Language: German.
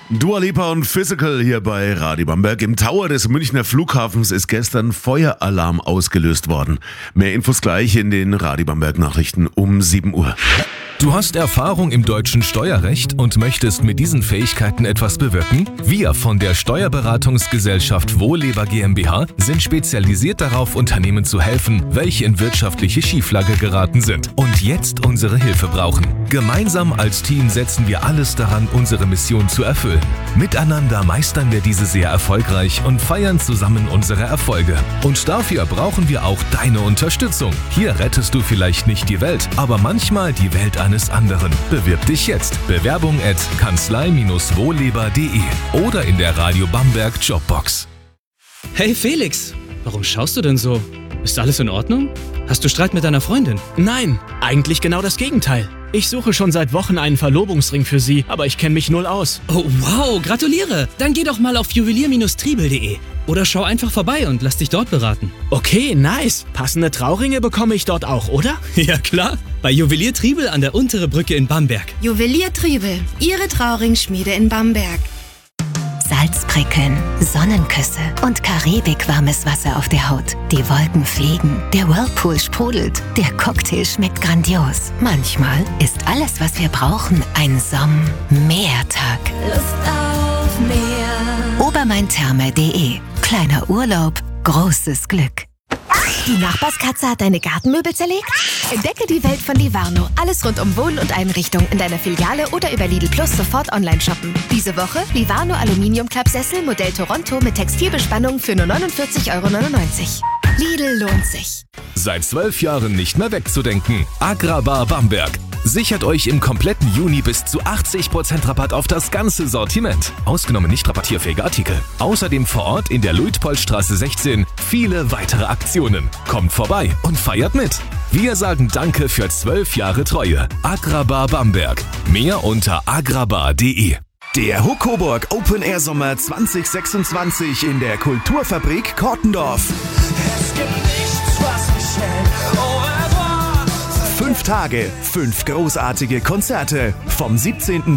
Dua Lipa und Physical hier bei Radio Bamberg. Im Tower des Münchner Flughafens ist gestern Feueralarm ausgelöst worden. Mehr Infos gleich in den Radio Bamberg Nachrichten um 7 Uhr. Du hast Erfahrung im deutschen Steuerrecht und möchtest mit diesen Fähigkeiten etwas bewirken? Wir von der Steuerberatungsgesellschaft Wohleber GmbH sind spezialisiert darauf, Unternehmen zu helfen, welche in wirtschaftliche Schieflage geraten sind und jetzt unsere Hilfe brauchen. Gemeinsam als Team setzen wir alles daran, unsere Mission zu erfüllen. Miteinander meistern wir diese sehr erfolgreich und feiern zusammen unsere Erfolge. Und dafür brauchen wir auch deine Unterstützung. Hier rettest du vielleicht nicht die Welt, aber manchmal die Welt eines anderen. Bewirb dich jetzt. Bewerbung @ kanzlei-wohleber.de oder in der Radio Bamberg Jobbox. Hey Felix, warum schaust du denn so? Ist alles in Ordnung? Hast du Streit mit deiner Freundin? Nein, eigentlich genau das Gegenteil. Ich suche schon seit Wochen einen Verlobungsring für sie, aber ich kenne mich null aus. Oh wow, gratuliere! Dann geh doch mal auf juwelier-triebel.de oder schau einfach vorbei und lass dich dort beraten. Okay, nice. Passende Trauringe bekomme ich dort auch, oder? Ja klar, bei Juwelier Triebel an der Untere Brücke in Bamberg. Juwelier Triebel, Ihre Trauringschmiede in Bamberg. Salzprickeln, Sonnenküsse und karibikwarmes Wasser auf der Haut. Die Wolken fliegen, der Whirlpool sprudelt, der Cocktail schmeckt grandios. Manchmal ist alles, was wir brauchen, ein Sommertag. Lust auf mehr. Obermaintherme.de. Kleiner Urlaub, großes Glück. Die Nachbarskatze hat deine Gartenmöbel zerlegt? Entdecke die Welt von Livarno. Alles rund um Wohn- und Einrichtung in deiner Filiale oder über Lidl Plus sofort online shoppen. Diese Woche Livarno Aluminium-Klappsessel Modell Toronto mit Textilbespannung für nur 49,99 €. Lidl lohnt sich. Seit 12 Jahren nicht mehr wegzudenken. Agrarbar Bamberg. Sichert euch im kompletten Juni bis zu 80% Rabatt auf das ganze Sortiment. Ausgenommen nicht rabattierfähige Artikel. Außerdem vor Ort in der Luitpoldstraße 16 viele weitere Aktionen. Kommt vorbei und feiert mit. Wir sagen Danke für 12 Jahre Treue. Agrarbar Bamberg. Mehr unter agrarbar.de. Der Huckoburg Open Air Sommer 2026 in der Kulturfabrik Kortendorf. Es gibt nichts, was mich hält. Au revoir. 5 Tage, 5 großartige Konzerte. Vom 17.